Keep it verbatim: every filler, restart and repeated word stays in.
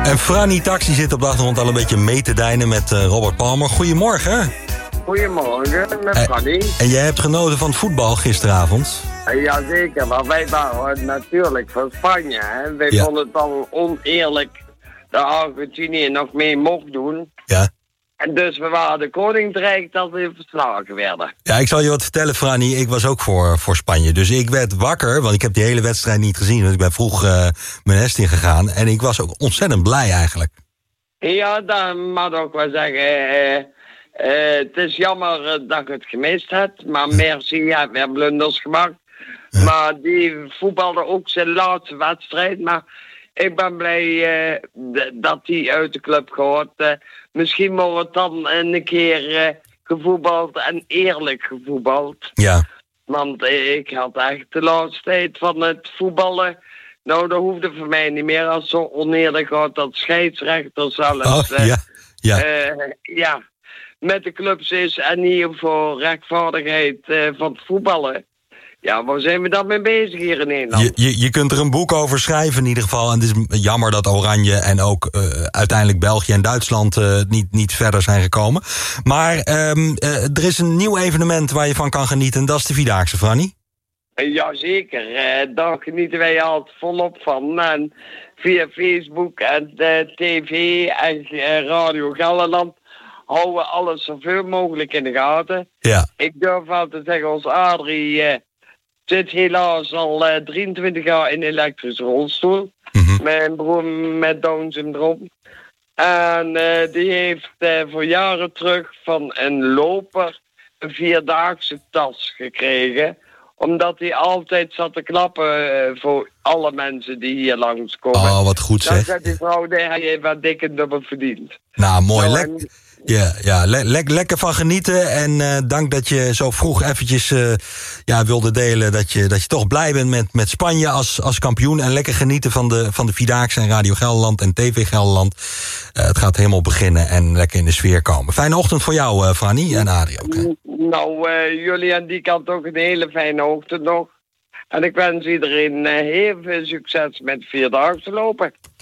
En Franny Taxi zit op de achtergrond al een beetje mee te dijnen met uh, Robert Palmer. Goedemorgen. Goedemorgen, met Franny. En, en jij hebt genoten van het voetbal gisteravond? Jazeker, maar wij waren natuurlijk van Spanje. Hè? Wij ja. vonden het al oneerlijk dat Argentinië nog mee mocht doen. Ja. En dus we waren de koninkrijk dat we verslagen werden. Ja, ik zal je wat vertellen, Franny. Ik was ook voor, voor Spanje. Dus ik werd wakker, want ik heb die hele wedstrijd niet gezien. Dus ik ben vroeg uh, mijn nest in gegaan. En ik was ook ontzettend blij eigenlijk. Ja, dat mag ik ook wel zeggen. Uh, uh, het is jammer uh, dat ik het gemist heb. Maar merci, je hebt weer blunders gemaakt. Ja. Maar die voetbalde ook zijn laatste wedstrijd. Maar ik ben blij uh, d- dat die uit de club gaat. Uh, misschien wordt het dan een keer uh, gevoetbald en eerlijk gevoetbald. Ja. Want uh, ik had echt de laatste tijd van het voetballen. Nou, dat hoefde voor mij niet meer als zo oneerlijk gaat dat scheidsrechter zelfs. Oh, ja. Ja. Uh, ja, met de clubs is en niet voor rechtvaardigheid uh, van het voetballen. Ja, waar zijn we dan mee bezig hier in Nederland? Je, je, je kunt er een boek over schrijven in ieder geval. En het is jammer dat Oranje en ook uh, uiteindelijk België en Duitsland uh, niet, niet verder zijn gekomen. Maar um, uh, er is een nieuw evenement waar je van kan genieten. Dat is de Vierdaagse, Franny. Jazeker, uh, daar genieten wij altijd volop van. En via Facebook en uh, tv en uh, Radio Gelderland houden we alles zoveel mogelijk in de gaten. Ja. Ik durf wel te zeggen, ons Adrie uh, zit helaas al uh, drieëntwintig jaar in een elektrische rolstoel. Mm-hmm. Mijn broer met Down syndroom. En uh, die heeft uh, voor jaren terug van een loper een vierdaagse tas gekregen. Omdat hij altijd zat te klappen uh, voor alle mensen die hier langskomen. Oh, wat goed zeg. Dan zegt die vrouw, nee, hij heeft wat dik en dubbel verdiend. Nou, mooi. Nou, Lek- ja, ja, le- le- lekker van genieten. En uh, dank dat je zo vroeg eventjes uh, ja, wilde delen dat je, dat je toch blij bent met, met Spanje als, als kampioen. En lekker genieten van de, van de Vierdaagse en Radio Gelderland en T V Gelderland. Uh, het gaat helemaal beginnen en lekker in de sfeer komen. Fijne ochtend voor jou, uh, Franny en Adrie ook. Hè? Nou, uh, jullie aan die kant ook een hele fijne ochtend nog. En ik wens iedereen uh, heel veel succes met Vierdaagse lopen.